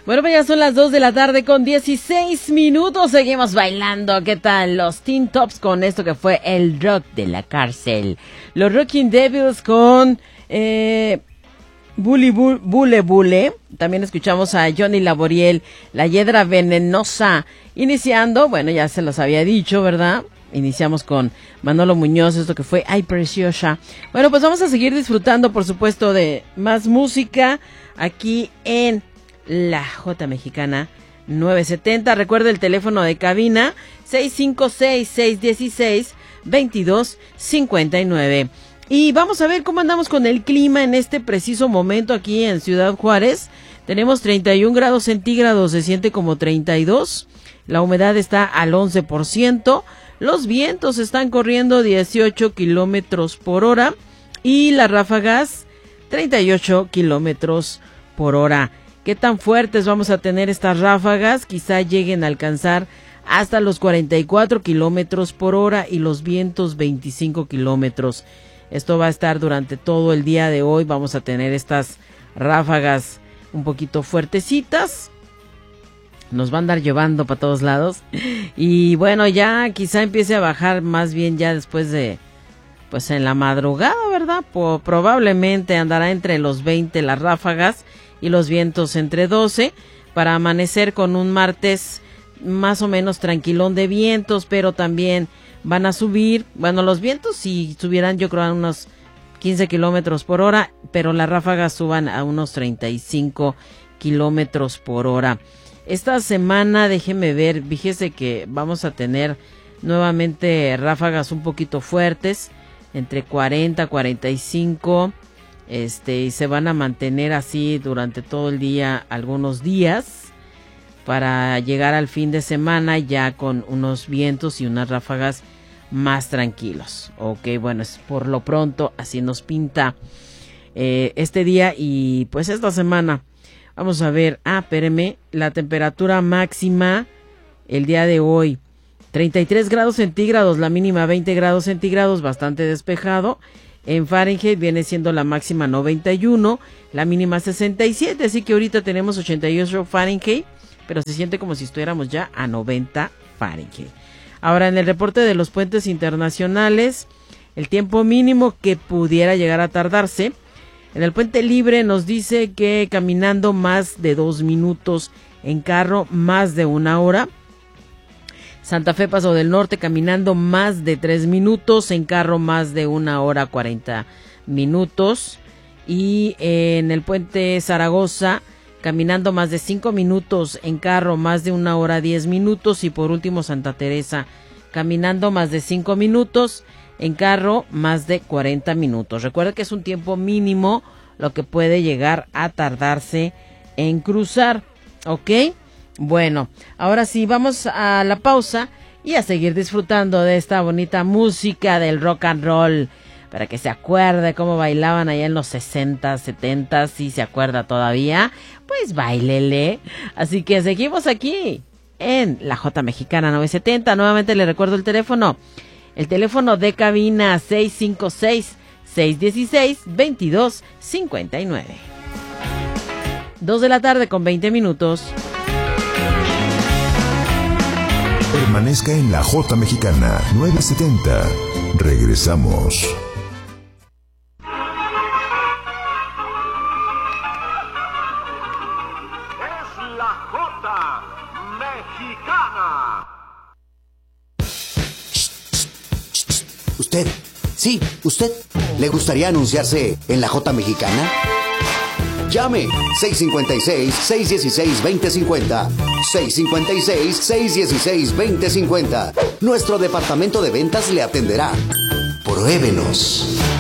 Bueno, pues ya son las 2 de la tarde con 16 minutos. Seguimos bailando. ¿Qué tal? Los Teen Tops con esto que fue el rock de la cárcel. Los Rocking Devils con Bule Bule. También escuchamos a Johnny Laboriel, La Hiedra Venenosa. Iniciando, bueno, ya se los había dicho, ¿verdad? Iniciamos con Manolo Muñoz, esto que fue Ay Preciosa. Bueno, pues vamos a seguir disfrutando, por supuesto, de más música aquí en La Jota Mexicana 970. Recuerda el teléfono de cabina 656-616-2259. Y vamos a ver cómo andamos con el clima en este preciso momento aquí en Ciudad Juárez. Tenemos 31 grados centígrados, se siente como 32. La humedad está al 11%. Los vientos están corriendo 18 kilómetros por hora. Y las ráfagas 38 kilómetros por hora. ¿Qué tan fuertes vamos a tener estas ráfagas? Quizá lleguen a alcanzar hasta los 44 kilómetros por hora y los vientos 25 kilómetros. Esto va a estar durante todo el día de hoy. Vamos a tener estas ráfagas un poquito fuertecitas. Nos va a andar llevando para todos lados. Y bueno, ya quizá empiece a bajar más bien ya después de, pues en la madrugada, ¿verdad? Probablemente andará entre los 20 las ráfagas y los vientos entre 12, para amanecer con un martes más o menos tranquilón de vientos, pero también van a subir, bueno, los vientos si subirán yo creo a unos 15 kilómetros por hora, pero las ráfagas suban a unos 35 kilómetros por hora. Esta semana, déjeme ver, fíjese que vamos a tener nuevamente ráfagas un poquito fuertes, entre 40 a 45, y se van a mantener así durante todo el día, algunos días, para llegar al fin de semana ya con unos vientos y unas ráfagas más tranquilos. Ok, bueno, es por lo pronto así nos pinta este día y pues esta semana. Vamos a ver, espéreme, la temperatura máxima el día de hoy, 33 grados centígrados, la mínima 20 grados centígrados, bastante despejado. En Fahrenheit viene siendo la máxima 91, la mínima 67, así que ahorita tenemos 88 Fahrenheit, pero se siente como si estuviéramos ya a 90 Fahrenheit. Ahora, en el reporte de los puentes internacionales, el tiempo mínimo que pudiera llegar a tardarse. En el Puente Libre nos dice que caminando más de 2 minutos, en carro más de 1 hora. Santa Fe Paso del Norte caminando más de 3 minutos, en carro más de 1 hora 40 minutos. Y en el Puente Zaragoza caminando más de 5 minutos, en carro más de 1 hora 10 minutos. Y por último Santa Teresa caminando más de 5 minutos, en carro más de 40 minutos. Recuerda que es un tiempo mínimo lo que puede llegar a tardarse en cruzar, ¿ok? Bueno, ahora sí, vamos a la pausa y a seguir disfrutando de esta bonita música del rock and roll, para que se acuerde cómo bailaban allá en los 60, 70, si se acuerda todavía, pues báilele. Así que seguimos aquí en La Jota Mexicana 970. Nuevamente le recuerdo el teléfono de cabina 656-616-2259. 2 de la tarde con 20 minutos. Permanezca en La Jota Mexicana 970. Regresamos. Es La Jota Mexicana. ¿Usted? Sí, usted. ¿Le gustaría anunciarse en La Jota Mexicana? Llame 656-616-2050. 656-616-2050. Nuestro departamento de ventas le atenderá. Pruébenos.